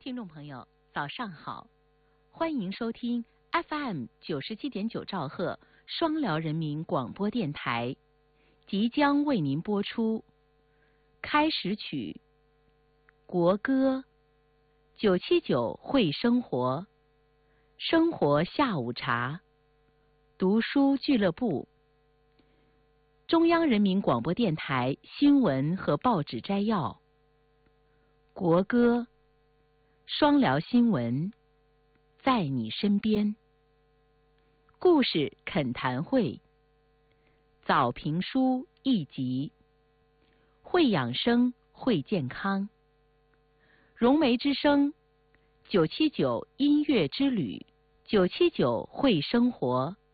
听众朋友，早上好，欢迎收听 FM97.9兆赫双辽人民广播电台，即将为您播出开始曲国歌979会生活，生活下午茶，读书俱乐部，中央人民广播电台新闻和报纸摘要，国歌，双辽新闻，在你身边，故事恳谈会，早评书一集，会养生会健康，融媒之声979音乐之旅，979会生活，